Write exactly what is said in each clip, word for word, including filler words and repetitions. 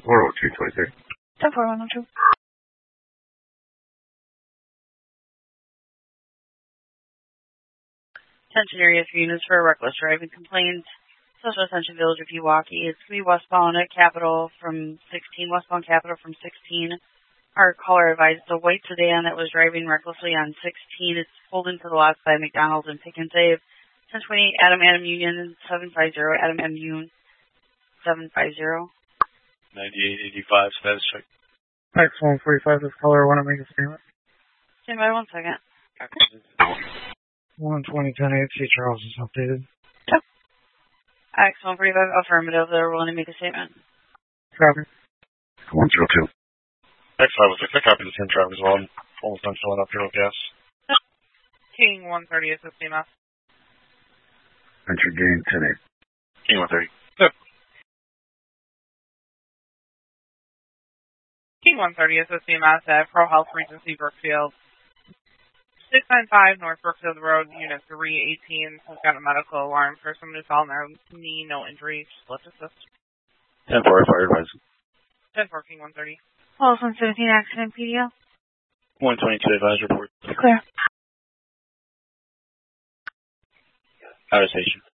four oh two twenty-three. ten four one oh two. Attention area three units for a reckless driving complaint. Social Attention Village of Pewaukee. It's going to be westbound at Capitol from sixteen, westbound Capitol from sixteen. Our caller advised the white sedan that was driving recklessly on sixteen. It's pulled into the lot by McDonald's and Pick and Save. ten twenty-eight Adam Adam Union seven five zero Adam M Union seven five zero. ninety-eight eighty-five status check. X one forty-five, this caller, want to make a statement? Stand by one second. one twenty ten eight, C. Charles is updated. Yep. X one forty-five, affirmative. They're willing to make a statement. Copy. one zero two. X five oh six, I copy the ten traffic as well. I'm almost done filling up here with gas. King one thirty, assist E M S. Entry gain ten eight. King one thirty. Yep. King one thirty, assist E M S at Pro Health Regency Brookfield. six nine five North Brookfield Road, Unit three eighteen. We've got a medical alarm for someone who fell on their knee, no injury. Split assist. ten four, fire advice. ten four, King one thirty. Pulse one seventeen, accident P D L. one twenty-two, advise report. Clear. Out of station.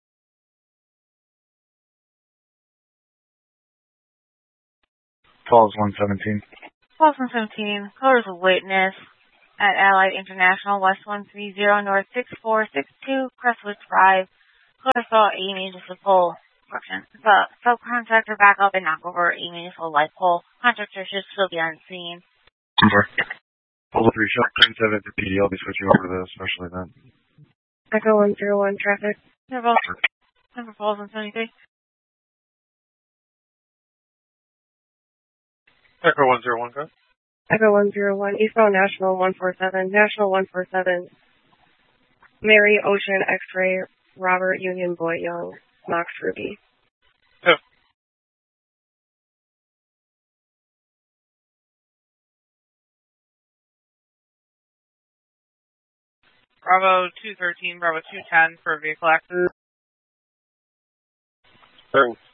Falls one seventeen. Pulse one seventeen, caller is a witness at Allied International, West one thirty, North six four six two, Crestwood Drive. Caller saw a municipal correction. The subcontractor back up and knock over a municipal light pole. Contractor should still be on scene. Number. Pull three shot ten seven to P D L, be switching over to the special event. Echo one zero one traffic. Number Number Falls one seventy-three. Echo one zero one, go. Echo one zero one, Eastbound National one four seven, National one four seven, Mary Ocean X-Ray, Robert Union Boy Young, Mox Ruby. Yeah. Bravo two thirteen, Bravo two ten for vehicle accident. Third.